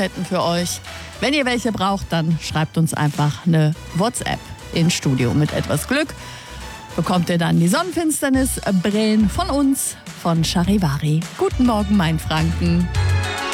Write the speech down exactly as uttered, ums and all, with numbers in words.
hätten für euch. Wenn ihr welche braucht, dann schreibt uns einfach eine WhatsApp ins Studio. Mit etwas Glück bekommt ihr dann die Sonnenfinsternisbrillen von uns, von Charivari. Guten Morgen, mein Franken.